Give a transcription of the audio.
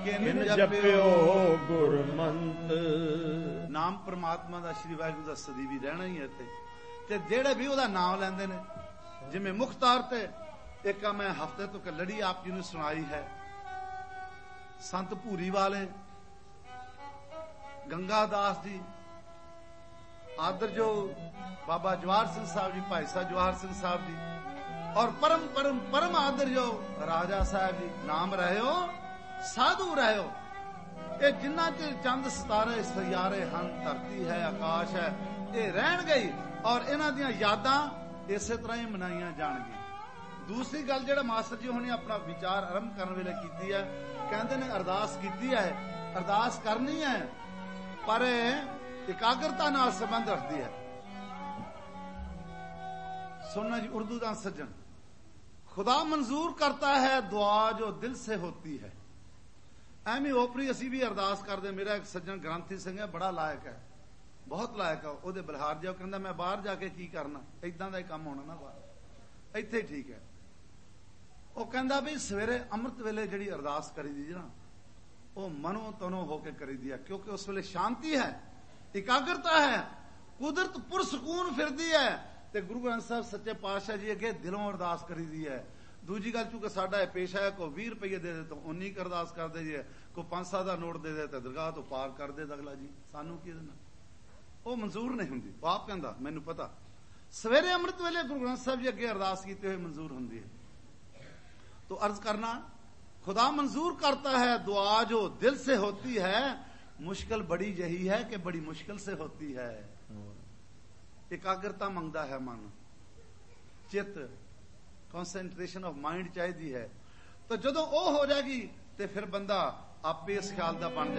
ਕਿਨ ਜਪਿਓ ਗੁਰਮੰਤ। ਨਾਮ ਪ੍ਰਮਾਤਮਾ ਦਾ, ਸ਼੍ਰੀ ਵਾਹਿਗੁਰੂ ਦਾ ਸਦੀ ਵੀ ਰਹਿਣਾ ਹੀ ਹੈ ਤੇ ਜਿਹੜੇ ਵੀ ਉਹਦਾ ਨਾਮ ਲੈਂਦੇ ਨੇ, ਜਿਵੇਂ ਮੁਖਤਾਰ ਤੇ ਇੱਕ ਮੈਂ ਹਫ਼ਤੇ ਤੋਂ ਲੜੀ ਆਪ ਜੀ ਨੂੰ ਸੁਣਾਈ ਹੈ, ਸੰਤ ਭੂਰੀ ਵਾਲੇ, ਗੰਗਾ ਦਾਸ ਜੀ, ਆਦਰ ਜੋ ਬਾਬਾ ਜਵਾਹਰ ਸਿੰਘ ਸਾਹਿਬ ਜੀ, ਭਾਈ ਸਾਹਿਬ ਜਵਾਹਰ ਸਿੰਘ ਸਾਹਿਬ ਜੀ, ਔਰ परम आदर जो राजा साहब जी, नाम रहो साधु रहो। ये जिन्ना च चंद सितारे सियारे हन, धरती है आकाश है, ये रहन गई और इन्हां दियां यादां इसे तरह ही मनाइयां जाणगी। दूसरी गल जिहड़ा मास्टर जी हुणे अपना विचार आरंभ करन वेले कीती है, कहंदे ने अरदास कीती है, अरदास करनी है पर एकाग्रता नाल संबंध रखदी है। सुनना जी उर्दू दा सज्जन, खुदा मंजूर करता है दुआ जो दिल से होती है। ਐਵੇਂ ਓਪਰੀ ਅਸੀਂ ਵੀ ਅਰਦਾਸ ਕਰਦੇ। ਮੇਰਾ ਇੱਕ ਸੱਜਣ ਗ੍ਰੰਥੀ ਸਿੰਘ ਹੈ, ਬੜਾ ਲਾਇਕ ਹੈ, ਬਹੁਤ ਲਾਇਕ ਹੈ। ਉਹਦੇ ਬਲਹਾਰ ਜਾ ਕਹਿੰਦਾ ਮੈਂ ਬਾਹਰ ਜਾ ਕੇ ਕੀ ਕਰਨਾ, ਇਦਾਂ ਦਾ ਹੀ ਕੰਮ ਹੋਣਾ ਨਾ, ਬਾਹਰ ਇੱਥੇ ਠੀਕ ਹੈ। ਉਹ ਕਹਿੰਦਾ ਵੀ ਸਵੇਰੇ ਅੰਮ੍ਰਿਤ ਵੇਲੇ ਜਿਹੜੀ ਅਰਦਾਸ ਕਰੀਦੀ ਨਾ, ਉਹ ਮਨੋਂ ਤਨੋਂ ਹੋ ਕੇ ਕਰੀਦੀ ਹੈ, ਕਿਉਂਕਿ ਉਸ ਵੇਲੇ ਸ਼ਾਂਤੀ ਹੈ, ਇਕਾਗਰਤਾ ਹੈ, ਕੁਦਰਤ ਪੁਰਸਕੂਨ ਫਿਰਦੀ ਹੈ ਤੇ ਗੁਰੂ ਗ੍ਰੰਥ ਸਾਹਿਬ ਸੱਚੇ ਪਾਤਸ਼ਾਹ ਜੀ ਅੱਗੇ ਦਿਲੋਂ ਅਰਦਾਸ ਕਰੀਦੀ ਹੈ। ਦੂਜੀ ਗੱਲ, ਚੂंकि ਸਾਡਾ ਇਹ ਪੇਸ਼ਾ ਹੈ, ਕੋਈ 20 ਰੁਪਏ ਦੇ ਤਾਂ ਉਨੀ ਕੁ ਅਰਦਾਸ ਕਰਦੇ ਜੀ, ਕੋਈ 500 ਦਾ ਨੋਟ ਦੇ ਦੇ ਤੇ ਦਰਗਾਹ ਤੋਂ ਪਾਰ ਕਰ ਦੇ ਅਗਲਾ ਜੀ, ਸਾਨੂੰ ਕੀ ਦੇਣਾ, ਉਹ ਮਨਜ਼ੂਰ ਨਹੀਂ ਹੁੰਦੀ। ਉਹ ਆਪ ਕਹਿੰਦਾ ਮੈਨੂੰ ਪਤਾ, ਸਵੇਰੇ ਅੰਮ੍ਰਿਤ ਵੇਲੇ ਗੁਰੂ ਗ੍ਰੰਥ ਸਾਹਿਬ ਜੀ ਅੱਗੇ ਅਰਦਾਸ ਕੀਤੇ ਹੋਏ ਮਨਜ਼ੂਰ ਹੁੰਦੀ ਹੈ। तो अर्ज करना, खुदा मंजूर करता है दुआ जो दिल से होती है, मुश्किल बड़ी यही है कि बड़ी मुश्किल से होती है। एकाग्रता मंगता है मन, चित, कॉन्सेंट्रेशन ऑफ माइंड चाहिए है। तो जदों वो हो जाएगी तो फिर बंदा आपे इस ख्याल का बन